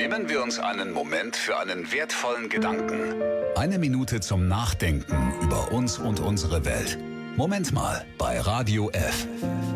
Nehmen wir uns einen Moment für einen wertvollen Gedanken. 1 Minute zum Nachdenken über uns und unsere Welt. Moment mal bei Radio F.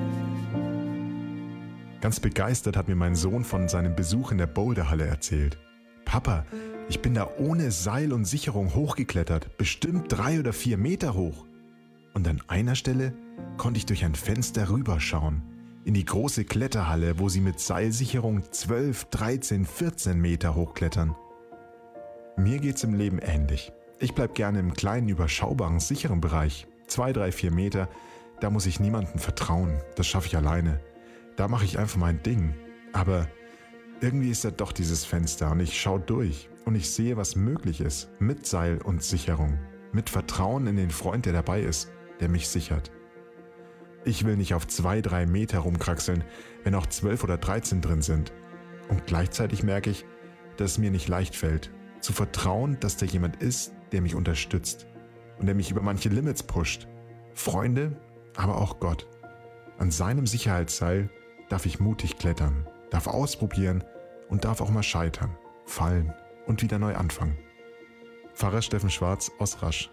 Ganz begeistert hat mir mein Sohn von seinem Besuch in der Boulderhalle erzählt. Papa, ich bin da ohne Seil und Sicherung hochgeklettert, bestimmt 3 oder 4 Meter hoch. Und an einer Stelle konnte ich durch ein Fenster rüberschauen, in die große Kletterhalle, wo sie mit Seilsicherung 12, 13, 14 Meter hochklettern. Mir geht's im Leben ähnlich. Ich bleib gerne im kleinen, überschaubaren, sicheren Bereich. 2, 3, 4 Meter, da muss ich niemandem vertrauen, das schaffe ich alleine. Da mache ich einfach mein Ding. Aber irgendwie ist da doch dieses Fenster und ich schaue durch und ich sehe, was möglich ist mit Seil und Sicherung, mit Vertrauen in den Freund, der dabei ist, der mich sichert. Ich will nicht auf 2, 3 Meter rumkraxeln, wenn auch 12 oder 13 drin sind. Und gleichzeitig merke ich, dass es mir nicht leicht fällt, zu vertrauen, dass da jemand ist, der mich unterstützt und der mich über manche Limits pusht. Freunde, aber auch Gott. An seinem Sicherheitsseil darf ich mutig klettern, darf ausprobieren und darf auch mal scheitern, fallen und wieder neu anfangen. Pfarrer Steffen Schwarz aus Rasch.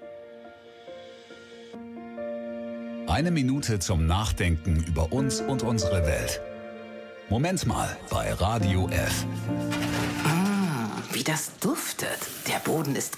1 Minute zum Nachdenken über uns und unsere Welt. Moment mal bei Radio F. Wie das duftet. Der Boden ist